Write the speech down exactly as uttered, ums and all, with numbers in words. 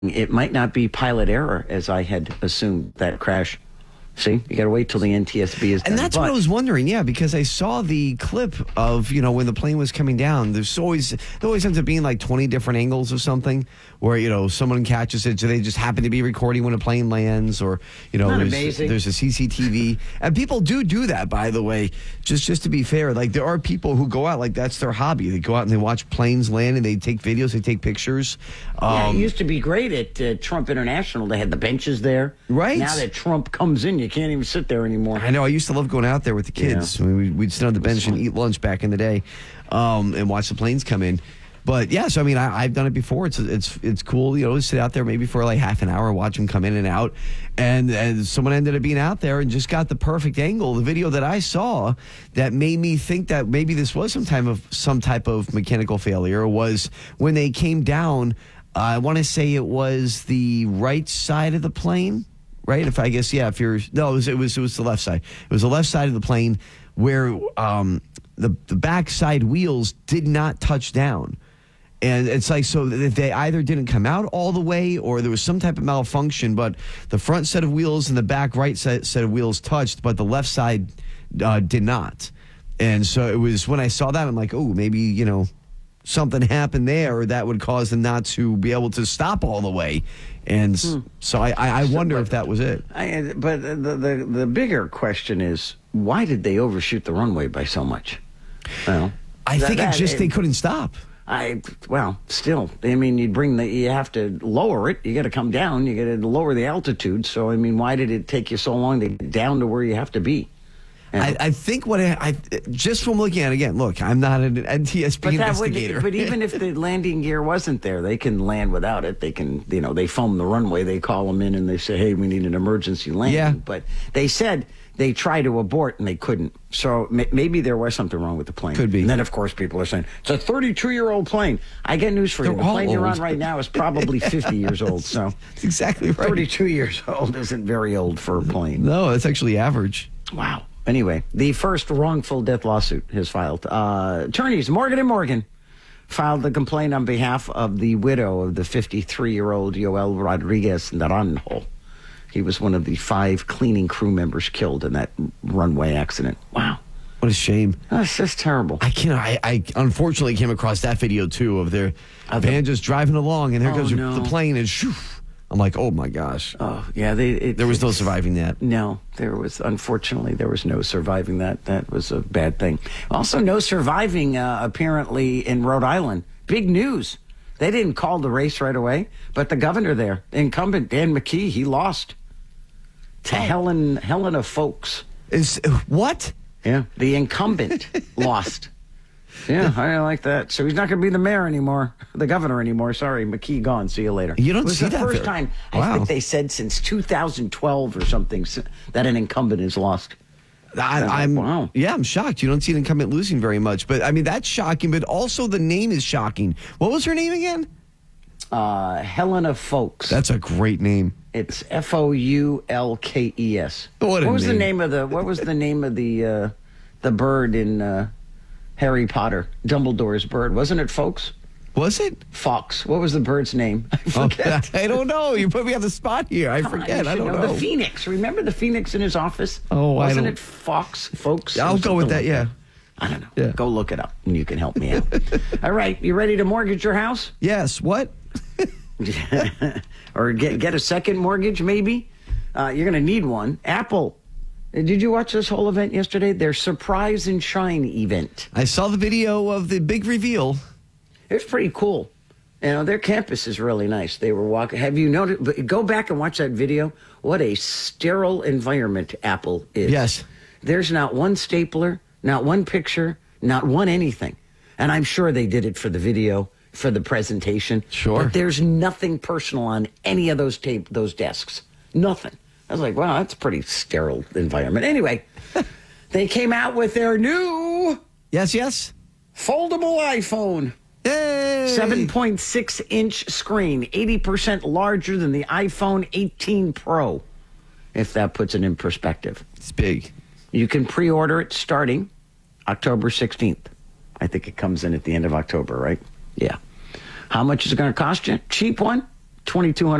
it might not be pilot error, as I had assumed, that crash. See, you got to wait till the N T S B is done. And that's but, what I was wondering, yeah, because I saw the clip of, you know, when the plane was coming down. There's always, there always ends up being like twenty different angles of something where, you know, someone catches it, so they just happen to be recording when a plane lands, or, you know, there's, amazing? there's a C C T V. And people do do that, by the way, just, just to be fair. Like, there are people who go out, like, that's their hobby. They go out and they watch planes land, and they take videos, they take pictures. Yeah, Um, it used to be great at uh, Trump International. They had the benches there. Right. Now that Trump comes in, you can't even sit there anymore. I know. I used to love going out there with the kids. Yeah. I mean, we- we'd sit on the bench and fun. eat lunch back in the day, um, and watch the planes come in. But yeah, so I mean, I, I've done it before. It's it's it's cool, you know, to sit out there maybe for like half an hour, watch them come in and out. And, and someone ended up being out there and just got the perfect angle. The video that I saw that made me think that maybe this was some type of some type of mechanical failure was when they came down. Uh, I want to say it was the right side of the plane. Right? If I guess, yeah, if you're, no, it was, it was, it was the left side. It was the left side of the plane where um, the, the back side wheels did not touch down. And it's like, so that they either didn't come out all the way or there was some type of malfunction, but the front set of wheels and the back right set, set of wheels touched, but the left side uh, did not. And so it was, when I saw that, I'm like, oh, maybe, you know, something happened there that would cause them not to be able to stop all the way. And hmm. so I, I, I wonder but, if that was it. I, but the, the the bigger question is, why did they overshoot the runway by so much? Well, I that, think that, it's just it, they couldn't stop. I well, still, I mean, you bring the, you have to lower it. You got to come down. You got to lower the altitude. So I mean, why did it take you so long to get down to where you have to be? I, I think what I, I just from looking at it again, look, I'm not an N T S B but investigator. Would, but even if the landing gear wasn't there, they can land without it. They can, you know, they foam the runway. They call them in and they say, hey, we need an emergency landing. Yeah. But they said they tried to abort and they couldn't. So m- maybe there was something wrong with the plane. Could be. And then, of course, people are saying, it's a thirty-two-year-old plane. I get news for They're you. The all plane you're old. on right now is probably fifty years old. So That's exactly right. thirty-two years old isn't very old for a plane. No, it's actually average. Wow. Anyway, the first wrongful death lawsuit is filed. Uh, attorneys Morgan and Morgan filed the complaint on behalf of the widow of the fifty-three-year-old Yoel Rodriguez Naranjo. He was one of the five cleaning crew members killed in that runway accident. Wow. What a shame. That's just terrible. I can't. I, I unfortunately came across that video too of their Of the- van just driving along, and there Oh, goes no. the plane, and shoo. I'm like, oh my gosh. Oh, yeah. They, it, There was no it's- surviving that. No, there was, unfortunately, there was no surviving that. That was a bad thing. Also, no surviving, uh, apparently, in Rhode Island. Big news. They didn't call the race right away, but the governor there, incumbent Dan McKee, he lost to Helen Helena Folks. Is what? Yeah, the incumbent lost. Yeah, I like that. So he's not going to be the mayor anymore, the governor anymore. Sorry, McKee gone. See you later. You don't it was see the that first very- time, I Wow. think they said since two thousand twelve or something, s- that an incumbent is lost. I, like, I'm wow. yeah, I'm shocked. You don't see an incumbent losing very much, but I mean that's shocking. But also the name is shocking. What was her name again? Uh, Helena Folks. That's a great name. It's F O U L K E S. What a was the name. name of the What was the name of the uh, the bird in uh, Harry Potter? Dumbledore's bird, wasn't it? Folks. Was it? Fox. What was the bird's name? I Oh, forget. I don't know. You put me on the spot here. I Come on, forget. you I should don't know. The Phoenix. Remember the Phoenix in his office? Oh, I wasn't don't- it Fox? Folks. I'll Or go with something that. like Yeah. I don't know. Yeah. Go look it up, and you can help me out. All right, you ready to mortgage your house? Yes. What? Or get get a second mortgage, maybe? Uh, you're going to need one. Apple. Did you watch this whole event yesterday? Their Surprise and Shine event. I saw the video of the big reveal. It was pretty cool. You know, their campus is really nice. They were walking. Have you noticed? But go back and watch that video. What a sterile environment Apple is. Yes. There's not one stapler, not one picture, not one anything. And I'm sure they did it for the video, for the presentation. Sure. But there's nothing personal on any of those tape, those desks. Nothing. I was like, wow, that's a pretty sterile environment. Anyway, they came out with their new Yes. Yes. foldable iPhone. Yay! seven point six inch screen, eighty percent larger than the iPhone eighteen Pro, if that puts it in perspective. It's big. You can pre-order it starting October sixteenth. I think it comes in at the end of October, right? Yeah. How much is it going to cost you? Cheap one, twenty-two hundred